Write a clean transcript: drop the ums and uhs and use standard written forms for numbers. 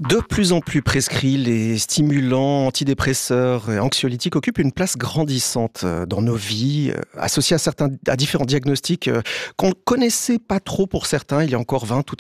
De plus en plus prescrits, les stimulants, antidépresseurs et anxiolytiques occupent une place grandissante dans nos vies, associés à différents diagnostics qu'on ne connaissait pas trop pour certains il y a encore 20 ou